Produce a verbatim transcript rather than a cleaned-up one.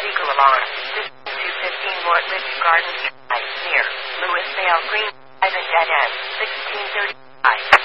Eddie Gulamar, two fifteen Mortridge Gardens Drive, near Louisville Green, Dead End, sixteen thirty-five.